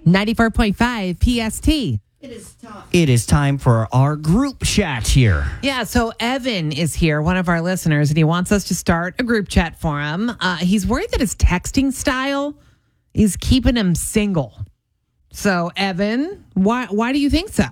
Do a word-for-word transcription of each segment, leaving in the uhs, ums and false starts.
ninety-four point five P S T. It is time. It is time for our group chat here. Yeah, so Evan is here, one of our listeners, and he wants us to start a group chat for him. Uh, he's worried that his texting style is keeping him single. So, Evan, why why do you think so?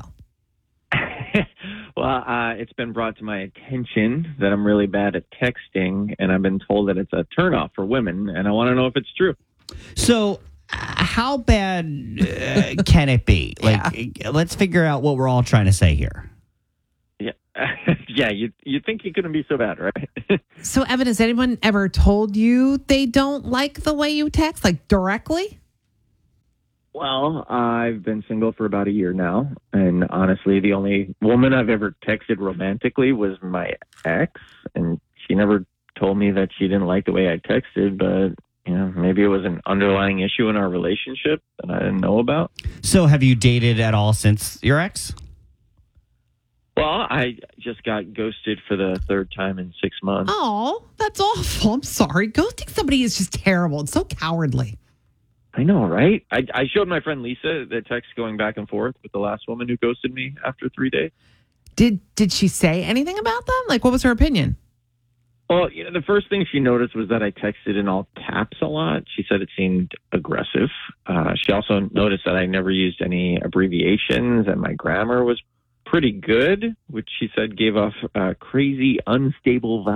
Well, uh, it's been brought to my attention that I'm really bad at texting, and I've been told that it's a turnoff for women, and I want to know if it's true. So, uh, how bad uh, can it be? Like, yeah. Let's figure out what we're all trying to say here. Yeah, yeah. You you think it couldn't be so bad, right? So, Evan, has anyone ever told you they don't like the way you text, like directly? Well, I've been single for about a year now, and honestly, the only woman I've ever texted romantically was my ex, and she never told me that she didn't like the way I texted, but, you know, maybe it was an underlying issue in our relationship that I didn't know about. So have you dated at all since your ex? Well, I just got ghosted for the third time in six months. Oh, that's awful. I'm sorry. Ghosting somebody is just terrible. It's so cowardly. I know, right? I, I showed my friend Lisa the text going back and forth with the last woman who ghosted me after three days. Did did she say anything about them? Like, what was her opinion? Well, you know, the first thing she noticed was that I texted in all caps a lot. She said it seemed aggressive. Uh, she also noticed that I never used any abbreviations and my grammar was pretty good, which she said gave off uh, crazy, unstable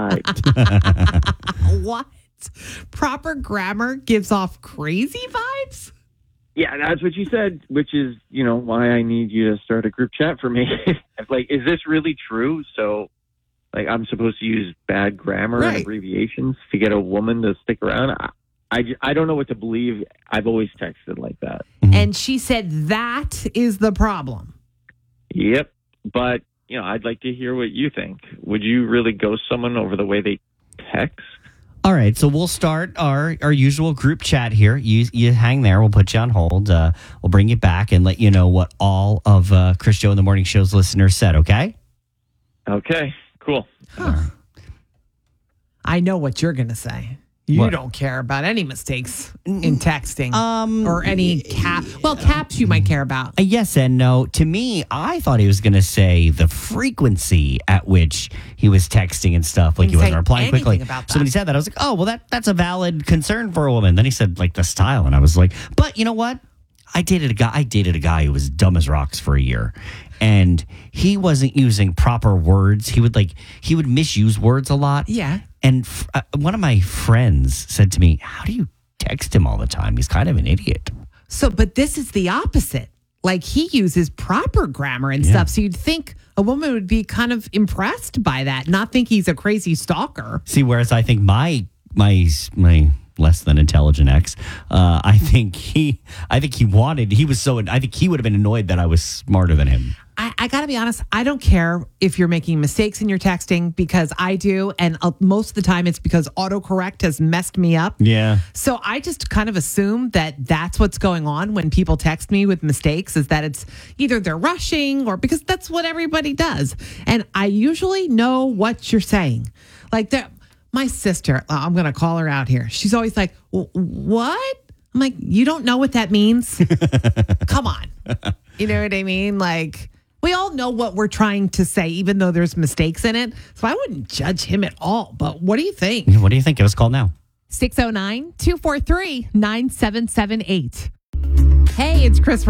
vibes. What? Proper grammar gives off crazy vibes? Yeah, that's what she said, which is, you know, why I need you to start a group chat for me. Like, is this really true? So, like, I'm supposed to use bad grammar Right. and abbreviations to get a woman to stick around? I, I, I don't know what to believe. I've always texted like that. Mm-hmm. And she said that is the problem. Yep. But, you know, I'd like to hear what you think. Would you really ghost someone over the way they text? All right, so we'll start our, our usual group chat here. You you hang there. We'll put you on hold. Uh, we'll bring you back and let you know what all of uh, Chris Joe in the Morning Show's listeners said, okay? Okay, cool. Huh. I know what you're going to say. You What? don't care about any mistakes in texting Um, or any cap. Well, caps you might care about. A yes and no. To me, I thought he was going to say the frequency at which he was texting and stuff. Like he Didn't wasn't say replying quickly. anything about So when he that. said that, I was like, oh, well, that that's a valid concern for a woman. Then he said, like, the style. And I was like, but you know what? I dated a guy. I dated a guy who was dumb as rocks for a year, and he wasn't using proper words. He would like he would misuse words a lot. Yeah. And f- uh, one of my friends said to me, "How do you text him all the time? He's kind of an idiot." So, but this is the opposite. Like he uses proper grammar and Yeah. stuff. So you'd think a woman would be kind of impressed by that, not think he's a crazy stalker. See, whereas I think my my my less than intelligent ex, uh, I think he I think he wanted he was so I think he would have been annoyed that I was smarter than him. I, I got to be honest, I don't care if you're making mistakes in your texting because I do. And uh, most of the time it's because autocorrect has messed me up. Yeah. So I just kind of assume that that's what's going on when people text me with mistakes is that it's either they're rushing or because that's what everybody does. And I usually know what you're saying. Like that, my sister, uh, I'm going to call her out here. She's always like, "W- what? I'm like, you don't know what that means? Come on. You know what I mean? Like, we all know what we're trying to say, even though there's mistakes in it. So I wouldn't judge him at all. But what do you think? What do you think? Give us a call now. six oh nine, two four three, nine seven seven eight. Hey, it's Chris